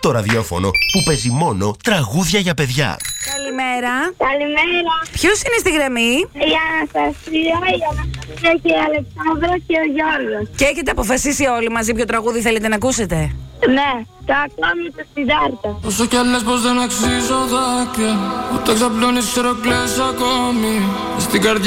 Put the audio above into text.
το ραδιόφωνο που παίζει μόνο τραγούδια για παιδιά. Καλημέρα. Καλημέρα. Ποιος είναι στη γραμμή? Η Αναστασία, και η Αλεξάνδρα και ο Γιώργος. Και έχετε αποφασίσει όλοι μαζί ποιο τραγούδι θέλετε να ακούσετε? Ναι, το ακόμη το Σιδάρτα. Όσο κι αν λες πως δεν αξίζω δάκρυα, όταν ξαπλώνεις ξέρω κλαις ακόμη. Στην καρδιά